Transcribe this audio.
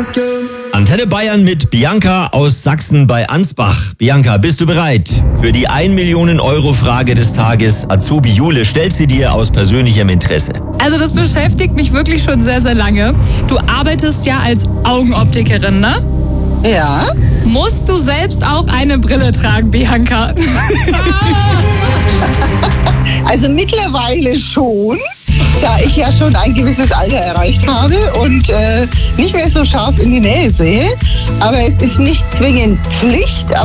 Antenne Bayern mit Bianca aus Sachsen bei Ansbach. Bianca, bist du bereit? Für die 1 Million Euro Frage des Tages, Azubi Jule stellt sie dir aus persönlichem Interesse. Also das beschäftigt mich wirklich schon sehr, sehr lange. Du arbeitest ja als Augenoptikerin, ne? Ja. Musst du selbst auch eine Brille tragen, Bianca? Also mittlerweile schon, da ich ja schon ein gewisses Alter erreicht habe und nicht mehr so scharf in die Nähe sehe. Aber es ist nicht zwingend Pflicht.